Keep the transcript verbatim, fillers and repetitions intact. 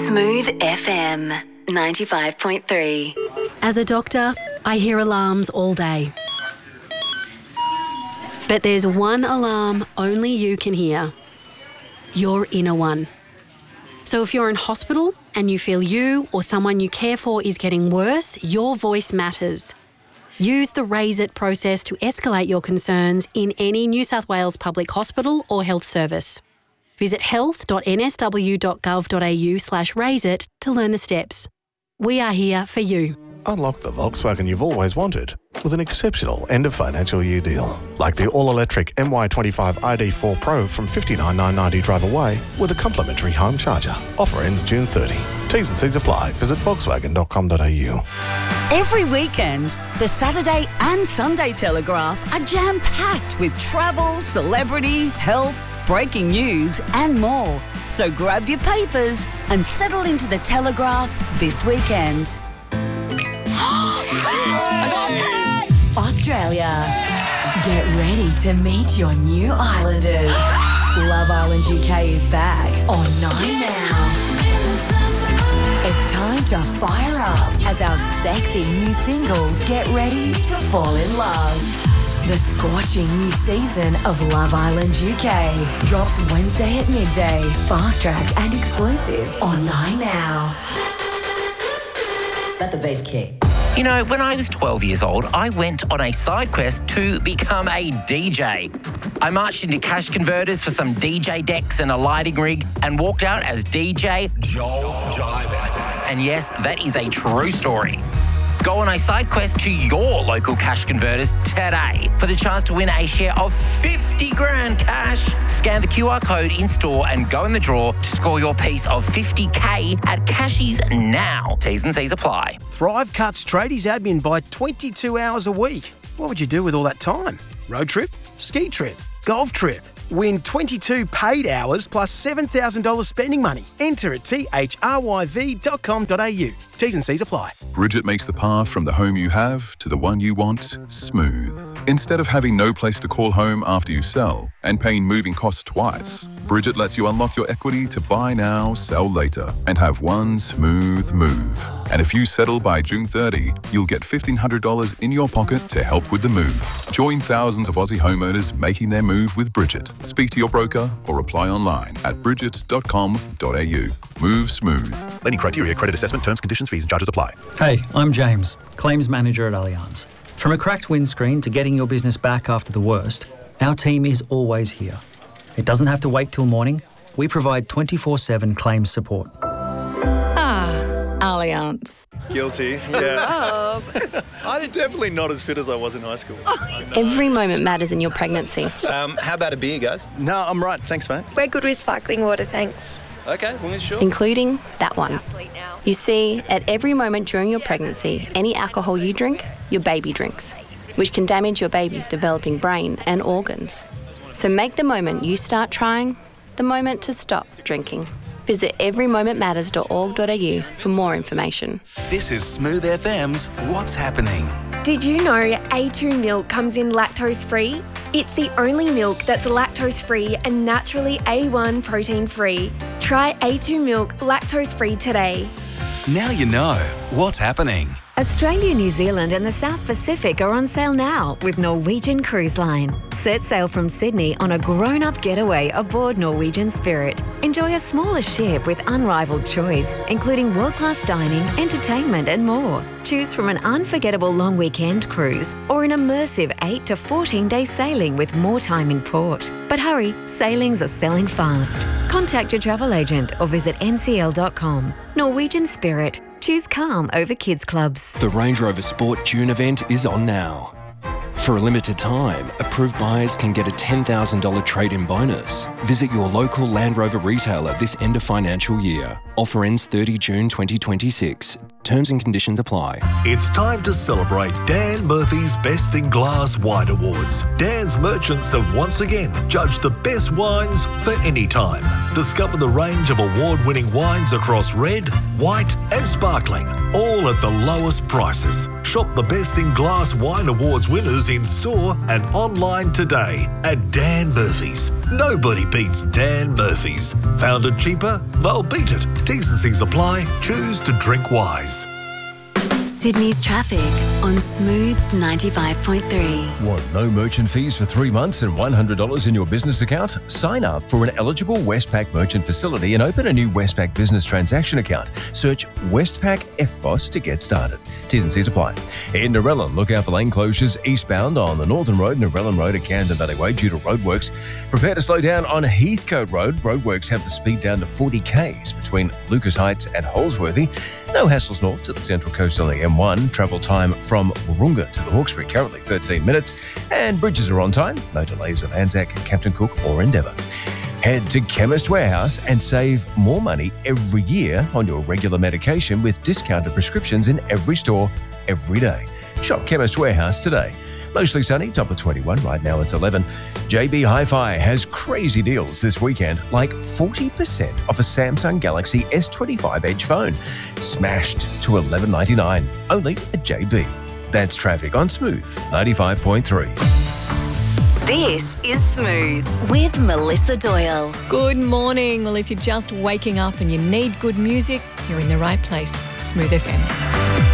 Smooth F M ninety-five point three. As a doctor, I hear alarms all day. But there's one alarm only you can hear. Your inner one. So if you're in hospital and you feel you or someone you care for is getting worse, your voice matters. Use the Raise It process to escalate your concerns in any New South Wales public hospital or health service. Visit health.nsw.gov.au slash raise it to learn the steps. We are here for you. Unlock the Volkswagen you've always wanted with an exceptional end of financial year deal. Like the all-electric M Y twenty-five I D four Pro from fifty-nine thousand nine hundred ninety drive away with a complimentary home charger. Offer ends June thirtieth. T's and C's apply. Visit volkswagen dot com dot a u. Every weekend, the Saturday and Sunday Telegraph are jam-packed with travel, celebrity, health, breaking news and more. So grab your papers and settle into the Telegraph this weekend. I got a text! Australia, get ready to meet your new islanders. Love Island U K is back on Nine now. It's time to fire up as our sexy new singles get ready to fall in love. The scorching new season of Love Island U K drops Wednesday at midday, fast-tracked and exclusive on Nine now. Let the bass kick. You know, when I was twelve years old, I went on a side quest to become a D J. I marched into cash converters for some D J decks and a lighting rig and walked out as D J Joel Jiven. And yes, that is a true story. Go on a side quest to your local cash converters today for the chance to win a share of fifty grand cash. Scan the Q R code in store and go in the draw to score your piece of fifty K at Cashies now. T's and C's apply. Thrive cuts tradies admin by twenty-two hours a week. What would you do with all that time? Road trip? Ski trip? Golf trip? Win twenty-two paid hours plus seven thousand dollars spending money. Enter at t h r y v dot com dot a u. T's and C's apply. Bridget makes the path from the home you have to the one you want smooth. Instead of having no place to call home after you sell and paying moving costs twice, Bridget lets you unlock your equity to buy now, sell later, and have one smooth move. And if you settle by June thirtieth, you'll get fifteen hundred dollars in your pocket to help with the move. Join thousands of Aussie homeowners making their move with Bridget. Speak to your broker or apply online at bridget dot com dot a u. Move smooth. Any criteria, credit assessment, terms, conditions, fees and charges apply. Hey, I'm James, Claims Manager at Allianz. From a cracked windscreen to getting your business back after the worst, our team is always here. It doesn't have to wait till morning. We provide twenty-four seven claims support. Ah, Allianz. Guilty, yeah. I'm definitely not as fit as I was in high school. Every moment matters in your pregnancy. Um, how about a beer, guys? No, I'm right. Thanks, mate. We're good with sparkling water, thanks. Okay, as long as you're sure. Including that one. You see, at every moment during your pregnancy, any alcohol you drink, your baby drinks, which can damage your baby's developing brain and organs. So make the moment you start trying the moment to stop drinking. Visit every moment matters dot org dot a u for more information. This is Smooth F M's What's Happening. Did you know A two milk comes in lactose-free? It's the only milk that's lactose-free and naturally A one protein-free. Try A two milk lactose-free today. Now you know what's happening. Australia, New Zealand and the South Pacific are on sale now with Norwegian Cruise Line. Set sail from Sydney on a grown-up getaway aboard Norwegian Spirit. Enjoy a smaller ship with unrivaled choice, including world-class dining, entertainment and more. Choose from an unforgettable long weekend cruise or an immersive eight to fourteen day sailing with more time in port. But hurry, sailings are selling fast. Contact your travel agent or visit n c l dot com. Norwegian Spirit. Choose calm over kids clubs. The Range Rover Sport June event is on now. For a limited time, approved buyers can get a ten thousand dollars trade-in bonus. Visit your local Land Rover retailer this end of financial year. Offer ends thirtieth of June twenty twenty-six. Terms and conditions apply. It's time to celebrate Dan Murphy's Best in Glass Wine Awards. Dan's merchants have once again judged the best wines for any time. Discover the range of award-winning wines across red, white and sparkling, all all at the lowest prices. Shop the Best in Glass Wine Awards winners in store and online today at Dan Murphy's. Nobody beats Dan Murphy's. Found it cheaper? They'll beat it. T's and C's apply. Choose to drink wise. Sydney's traffic on Smooth ninety-five point three. Want no merchant fees for three months and one hundred dollars in your business account? Sign up for an eligible Westpac merchant facility and open a new Westpac business transaction account. Search Westpac F B O S to get started. T's and C's apply. In Narellan, look out for lane closures eastbound on the Northern Road, Narellan Road at Camden Valley Way due to roadworks. Prepare to slow down on Heathcote Road. Roadworks have the speed down to forty kays between Lucas Heights and Holsworthy. No hassles north to the Central Coast on the M one. Travel time from Wahroonga to the Hawkesbury currently thirteen minutes. And bridges are on time. No delays on Anzac, Captain Cook or Endeavour. Head to Chemist Warehouse and save more money every year on your regular medication with discounted prescriptions in every store, every day. Shop Chemist Warehouse today. Mostly sunny, top of twenty-one. Right now it's eleven. J B Hi-Fi has crazy deals this weekend, like forty percent off a Samsung Galaxy S twenty-five Edge phone. Smashed to eleven ninety-nine, only at J B. That's traffic on Smooth ninety-five point three. This is Smooth with Melissa Doyle. Good morning. Well, if you're just waking up and you need good music, you're in the right place. Smooth F M.